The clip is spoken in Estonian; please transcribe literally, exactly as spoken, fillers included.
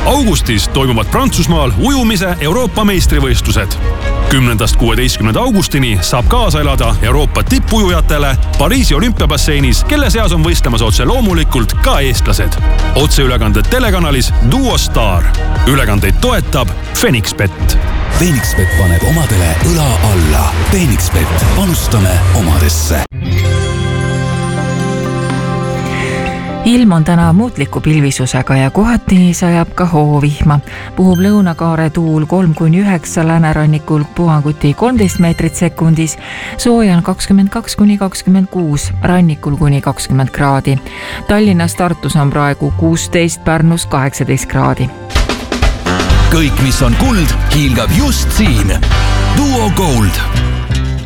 Augustis toimuvad Prantsusmaal ujumise Euroopa meistrivõistlused. kümnendast kuueteistkümnenda augustini saab kaasa elada Euroopa tippujujatele Pariisi olümpiabasseinis, kelle seas on võistlemas otse loomulikult ka eestlased. Otseülekanded telekanalis Duo Star. Ülekandeid toetab Fenixbet. Fenixbet paneb omadele õla alla. Fenixbet, panustame omadesse. Ilm on täna muutliku pilvisusega ja kohati sajab ka hoovihma. Puhub lõunakaare tuul kolm kuni üheksa, läänerannikul puhanguti kolmteist meetrit sekundis, sooja on kakskümmend kaks kuni kakskümmend kuus, rannikul kuni kakskümmend kraadi. Tallinnas, Tartus on praegu kuusteist, Pärnus kaheksateist kraadi. Kõik, mis on kuld, hiilgab just siin. Duo Gold.